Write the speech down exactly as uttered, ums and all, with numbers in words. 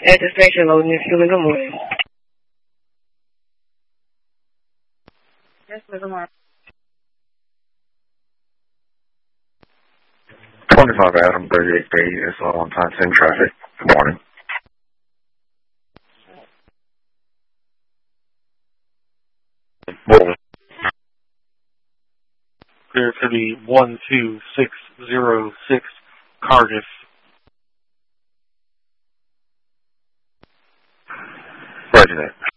At the station, loading in Philly. Good morning. Yes, good morning. twenty-five Adam, thirty-eight B is on time same traffic. Good morning. Morning. Clear to the one two six zero six Cardiff. Roger that.